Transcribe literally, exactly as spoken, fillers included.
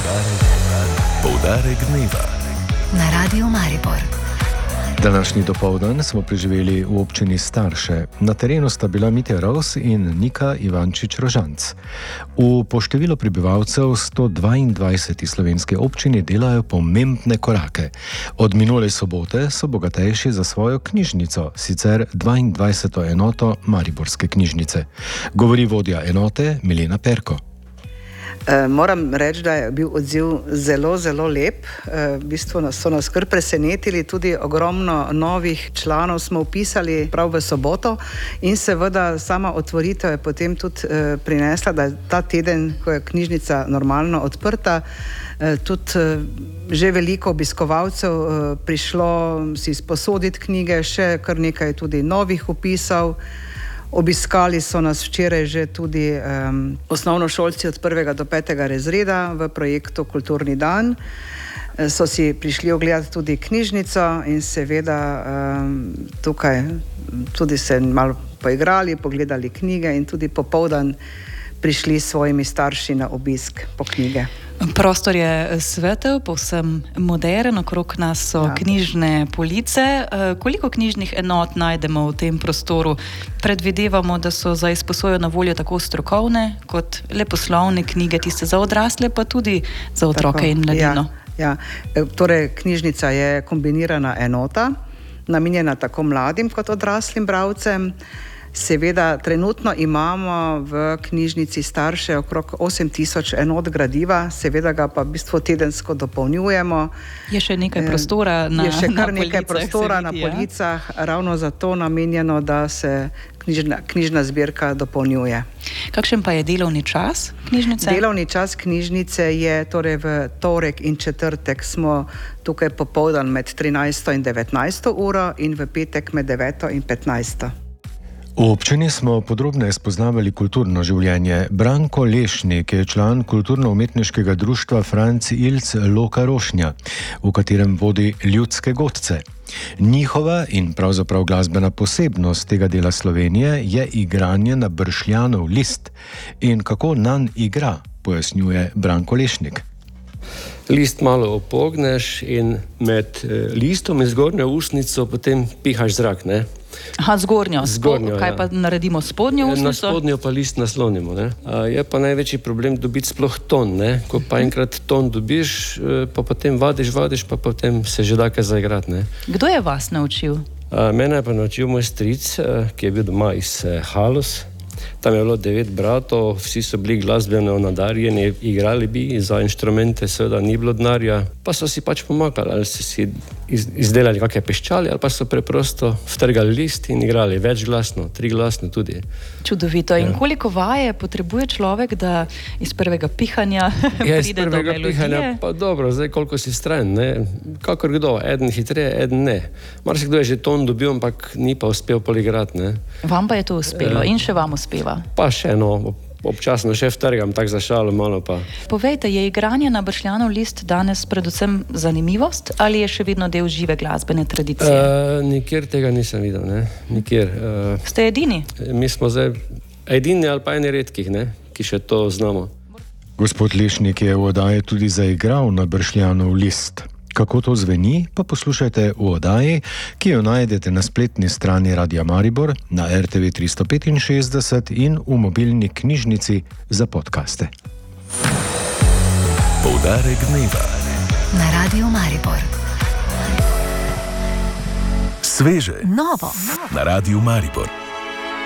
Poudarek dneva na Radiu Maribor. Današnji dopoldan smo preživeli v občini Starše. Na terenu sta bila Mitja Ros in Nika Ivančič-Rožanc. V po številu prebivalcev sto dvaindvajseti slovenske občini delajo pomembne korake. Od minule sobote so bogatejši za svojo knjižnico, sicer dvaindvajseto enoto Mariborske knjižnice. Govori vodja enote Milena Perko. Moram reči, da je bil odziv zelo, zelo lep. V bistvu so nas kar presenetili, tudi ogromno novih članov smo vpisali prav v soboto in seveda sama otvoritev je potem tudi prinesla, da je ta teden, ko je knjižnica normalno odprta, tudi že veliko obiskovalcev prišlo si sposoditi knjige, še kar nekaj tudi novih vpisov. Obiskali so nas včeraj že tudi um, osnovnošolci od prvega do petega razreda v projektu Kulturni dan. E, so si prišli ogledati tudi knjižnico in seveda um, tukaj tudi se malo poigrali, pogledali knjige in tudi popoldan prišli s svojimi starši na obisk po knjige. Prostor je svetel, povsem moderen, okrog nas so ja. knjižne police. Koliko knjižnih enot najdemo v tem prostoru? Predvidevamo, da so za izposojo na voljo tako strokovne kot leposlovne knjige, tiste za odrasle, pa tudi za otroke tako, in mladino. Ja, ja. Torej, knjižnica je kombinirana enota, namenjena tako mladim kot odraslim bralcem. Seveda, trenutno imamo v knjižnici Starše okrog osem tisoč enot gradiva, seveda ga pa v bistvu tedensko dopolnjujemo. Je še nekaj prostora na, je še kar na nekaj policah, prostora vidi, na ja? policah, ravno zato namenjeno, da se knjižna, knjižna zbirka dopolnjuje. Kakšen pa je delovni čas knjižnice? Delovni čas knjižnice je torej v torek in četrtek smo tukaj popoldan med trinajsto in devetnajsto uro in v petek med deveto in petnajsto. V občini smo podrobneje spoznavali kulturno življenje. Branko Lešnik je član kulturno-umetniškega društva Franc Ilc Loka Rošnja, v katerem vodi ljudske godce. Njihova in pravzaprav glasbena posebnost tega dela Slovenije je igranje na bršljanov list. In kako nanj igra, pojasnjuje Branko Lešnik. List malo opogneš in med listom in zgornjo usnico potem pihaš zrak, ne? Aha, zgornjo. Zgornjo, Kaj ja. pa naredimo spodnjo usnico? Na spodnjo pa list naslonimo, ne? Je pa največji problem dobiti sploh ton, ne? Ko pa enkrat ton dobiš, pa potem vadiš, vadiš, pa potem se že da kaj zaigrati, ne? Kdo je vas naučil? Mene je pa naučil moj stric, ki je bil doma iz Halus. Tam je bilo devet bratov, vsi so bili glasbeno nadarjeni, igrali bi, za inštrumente seveda ni bilo denarja, pa so si pač pomagali, ali so si izdelali kakšne peščali, ali pa so preprosto vtrgali list in igrali večglasno, triglasno tudi. Čudovito. In ja. koliko vaje potrebuje človek, da iz prvega pihanja ja, pride do melodije? Ja, iz prvega pihanja, pa dobro, zdaj koliko si stran, ne? Kakor kdo, eden hitreje, eden ne. Marsikdo je že ton dobil, ampak ni pa uspel poligrati, ne? Vam pa je to uspelo ja. in še vam uspeva? Pa še eno, občasno še vtrgam, tak za šalo malo pa. Povejte, je igranje na bršljanov list danes predvsem zanimivost ali je še vedno del žive glasbene tradicije? Uh, nikjer tega nisem videl, ne, nikjer. Uh, Ste edini? Mi smo zdaj edini ali pa eni redkih, ne, ki še to znamo. Gospod Lešnik je v oddaji tudi zaigral na bršljanov list. Kako to zveni, pa poslušajte v oddaji, ki jo najdete na spletni strani Radia Maribor, na R T V tristo petinšestdeset in v mobilni knjižnici za podcaste. Poudarek dneva na Radiu Maribor. Sveže, novo na Radiu Maribor.